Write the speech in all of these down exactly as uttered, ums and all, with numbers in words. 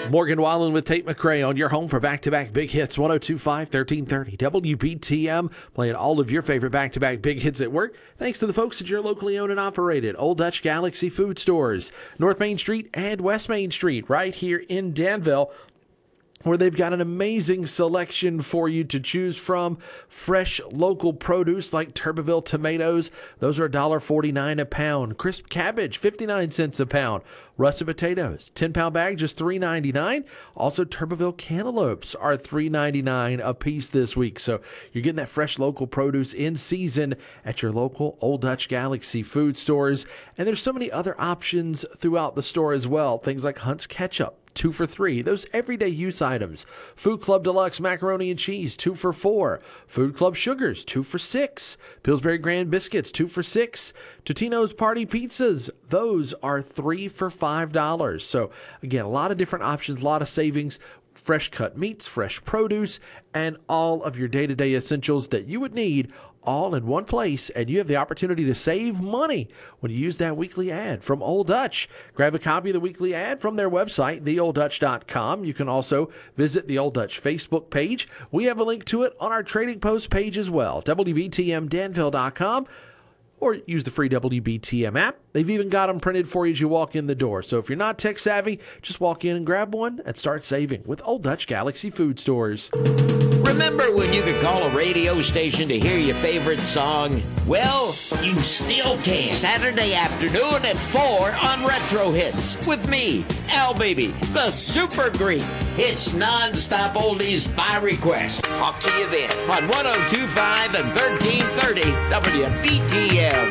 Morgan Wallen with Tate McRae on your home for back-to-back big hits. one oh two point five, thirteen thirty W B T M, playing all of your favorite back-to-back big hits at work. Thanks to the folks at your locally owned and operated Old Dutch Galaxy Food Stores, North Main Street and West Main Street, right here in Danville, where they've got an amazing selection for you to choose from. Fresh local produce like Turbeville tomatoes. Those are one forty-nine a pound. Crisp cabbage, fifty-nine cents a pound. Russet potatoes, ten-pound bag, just three ninety-nine. Also, Turbeville cantaloupes are three ninety-nine a piece this week. So you're getting that fresh local produce in season at your local Old Dutch Galaxy food stores. And there's so many other options throughout the store as well. Things like Hunt's Ketchup, two for three. Those everyday use items. Food Club Deluxe macaroni and cheese, two for four. Food Club Sugars, two for six. Pillsbury Grand Biscuits, two for six. Totino's Party Pizzas, those are three for five dollars. So again, a lot of different options, a lot of savings. Fresh cut meats, fresh produce, and all of your day-to-day essentials that you would need all in one place, and you have the opportunity to save money when you use that weekly ad from Old Dutch. Grab a copy of the weekly ad from their website, the old dutch dot com. You can also visit the Old Dutch Facebook page. We have a link to it on our Trading Post page as well, W B T M Danville dot com, or use the free W B T M app. They've even got them printed for you as you walk in the door. So if you're not tech savvy, just walk in and grab one and start saving with Old Dutch Galaxy Food Stores. Remember when you could call a radio station to hear your favorite song? Well, you still can. Saturday afternoon at four on Retro Hits with me, Al Baby, the Super Greek. It's non-stop oldies by request. Talk to you then on one oh two point five and thirteen thirty W B T M.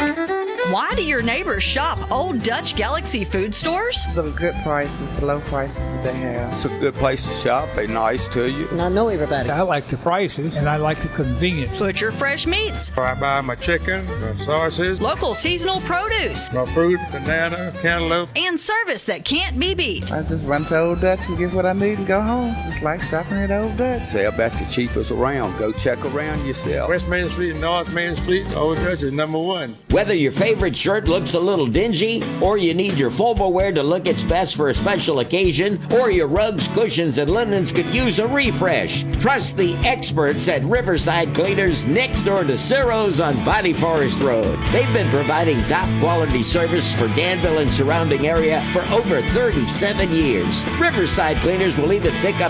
Why do your neighbors shop Old Dutch Galaxy Food Stores? The good prices, the low prices that they have. It's a good place to shop. They're nice to you. And I know everybody. I like the prices, and I like the convenience. Butcher fresh meats. I buy my chicken, my sausages. Local seasonal produce. My fruit, banana, cantaloupe. And service that can't be beat. I just run to Old Dutch and get what I need and go home. Just like shopping at Old Dutch. They're about the cheapest around. Go check around yourself. West Main Street and North Main Street, Old Dutch is number one. Whether your favorite shirt looks a little dingy, or you need your formal wear to look its best for a special occasion, or your rugs, cushions, and linens could use a refresh, trust the experts at Riverside Cleaners next door to Ciro's on Body Forest Road. They've been providing top quality service for Danville and surrounding area for over thirty-seven years. Riverside Cleaners will even pick up